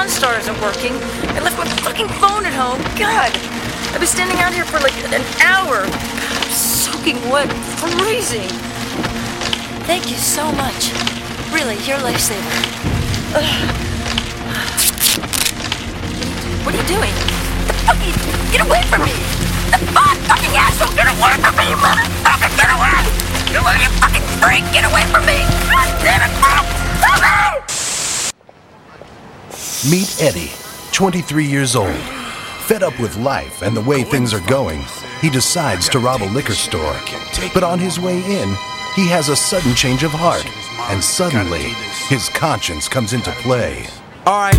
OnStar isn't working. I left my fucking phone at home. God, I've been standing out here for like an hour. I'm soaking wet, freezing. Thank you so much. Really, you're a lifesaver. What are you doing? Get away from me! Fucking asshole! Get away from me, you motherfucker! Get away! Get away, you fucking freak! Get away from me! God damn it, bro! Meet Eddie, 23 years old. Fed up with life and the way things are going, he decides to rob a liquor store. But on his way in, he has a sudden change of heart, and suddenly, his conscience comes into play. Alright,